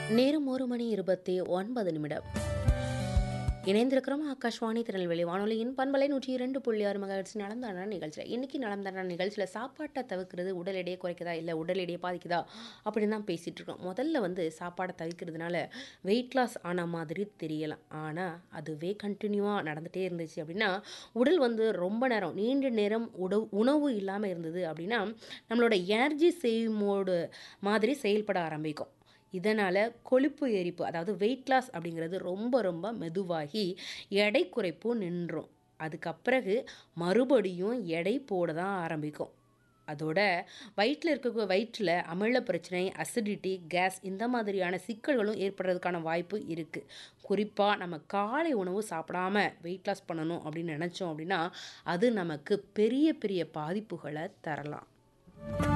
நேரம் 1 மணி 29 நிமிடம். இணைந்திருக்கிறோம் ஆகாஷ்வாணி திருநெல்வேலி வானொலியின் பண்பலை 102.6 மெகாஹெர்ட்ஸ் நலம்தானா நிகழ்ச்சியில். இன்னைக்கு நலம்தானா நிகழ்ச்சியில் சாப்பாட்டை தவிர்க்கிறது உடல் எடையை குறைக்குதா இல்லை உடல் எடையை பாதிக்குதா அப்படின்னு தான் பேசிகிட்டு இருக்கோம். முதல்ல சாப்பாடை தவிர்க்கிறதுனால வெயிட் லாஸ் ஆன மாதிரி தெரியலாம். ஆனால் அதுவே கண்டினியூவாக நடந்துகிட்டே இருந்துச்சு அப்படின்னா உடல் ரொம்ப நேரம் நீண்ட நேரம் உணவு இல்லாமல் இருந்தது அப்படின்னா நம்மளோட எனர்ஜி சேவ் மோடு மாதிரி செயல்பட ஆரம்பிக்கும். இதனால் கொழுப்பு எரிப்பு அதாவது வெயிட் லாஸ் அப்படிங்கிறது ரொம்ப ரொம்ப மெதுவாகி எடை குறைப்பு நின்றும். அதுக்கப்பிறகு மறுபடியும் எடை போட தான் ஆரம்பிக்கும். அதோட வயிற்றில் அமில பிரச்சனை, அசிடிட்டி, கேஸ் இந்த மாதிரியான சிக்கல்களும் ஏற்படுறதுக்கான வாய்ப்பு இருக்குது. குறிப்பாக நம்ம காலை உணவு சாப்பிடாம வெயிட் லாஸ் பண்ணணும் அப்படின்னு நினச்சோம் அப்படின்னா அது நமக்கு பெரிய பெரிய பாதிப்புகளை தரலாம்.